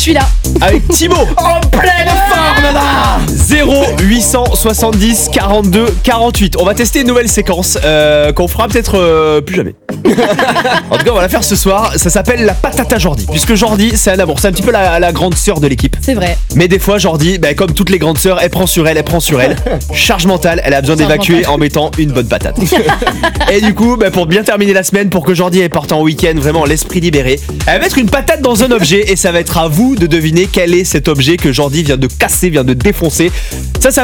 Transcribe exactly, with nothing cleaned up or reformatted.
Je suis là. Avec Thibaut. En pleine forme là. zéro huit cent soixante-dix quarante-deux quarante-huit. On va tester une nouvelle séquence euh, qu'on fera peut-être euh, plus jamais. En tout cas, on va la faire ce soir. Ça s'appelle la patata Jordi. Puisque Jordi, c'est un amour. C'est un petit peu la, la grande sœur de l'équipe. C'est vrai. Mais des fois, Jordi, bah, comme toutes les grandes sœurs, elle prend sur elle, elle prend sur elle. Charge mentale, elle a besoin Charge d'évacuer mentale. en mettant une bonne patate. Et du coup, bah, pour bien terminer la semaine, pour que Jordi elle parte en week-end, vraiment l'esprit libéré, elle va mettre une patate dans un objet et ça va être à vous de deviner quel est cet objet que Jordi vient de casser, vient de défoncer. Ça, ça